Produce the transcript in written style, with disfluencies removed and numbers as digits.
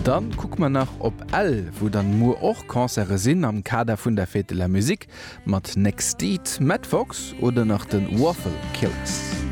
Dann guck man nach op L, wo dann mo och Konzere sinn am Kader vun der Fete la Musik mat Next Deed, Matt Fox oder nach den Waffle Killers.